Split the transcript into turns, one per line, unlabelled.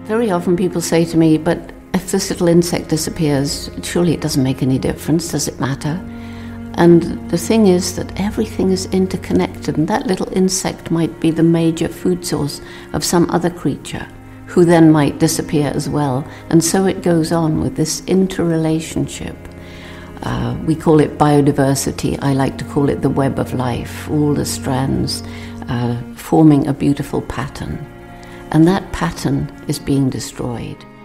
Very often people say to me, but if this little insect disappears, surely it doesn't make any difference, does it matter? And the thing is that everything is interconnected, and that little insect might be the major food source of some other creature, who then might disappear as well. And so it goes on with this interrelationship. We call it biodiversity. I like to call it the web of life, all the strands forming a beautiful pattern. And that pattern is being destroyed.